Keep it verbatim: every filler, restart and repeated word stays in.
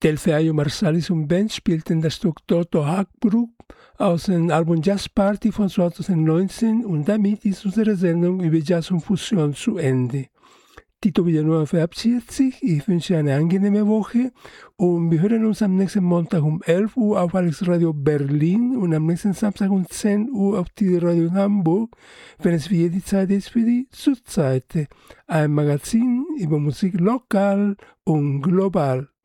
Delphi Marsalis und Band spielten das Stück Toto Hagbrook aus dem Album Jazz Party von zweitausendneunzehn und damit ist unsere Sendung über Jazz und Fusion zu Ende. Tito Villanueva verabschiedet sich. Ich wünsche eine angenehme Woche und wir hören uns am nächsten Montag um elf Uhr auf Alex Radio Berlin und am nächsten Samstag um zehn Uhr auf die Radio in Hamburg, wenn es wie jede Zeit ist für die Zurzeit. Ein Magazin über Musik lokal und global.